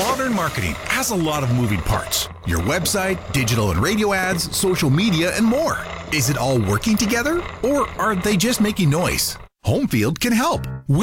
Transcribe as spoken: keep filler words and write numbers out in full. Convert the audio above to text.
Modern marketing has a lot of moving parts. Your website, digital and radio ads, social media, and more. Is it all working together, or are they just making noise? Homefield can help.